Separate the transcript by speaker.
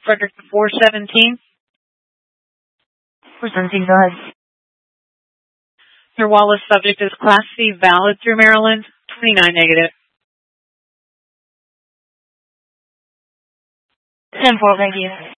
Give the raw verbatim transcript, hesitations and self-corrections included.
Speaker 1: Frederick four seventeen.
Speaker 2: four seventeen, go ahead.
Speaker 1: Your Wallace subject is Class C valid through Maryland, twenty-nine negative.
Speaker 2: ten four, thank you.